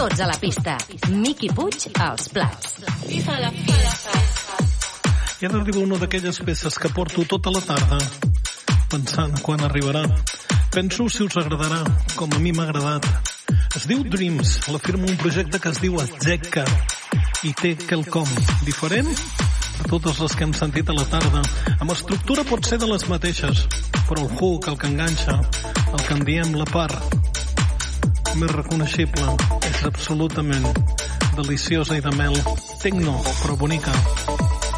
Tots a la pista. Miqui Puig als plats. I ara arriba una d'aquelles peces que porto tota la tarda pensant quan arribarà. Penso si us agradarà, com a mi m'ha agradat. Es diu Dreams, la firma un projecte que es diu Azteca i té quelcom diferent a totes les que hem sentit a la tarda. Amb estructura pot ser de les mateixes, però el hook, el que enganxa, el que en diem la part més reconeixible, és absolutament deliciosa i de mel. Tecno, però bonica.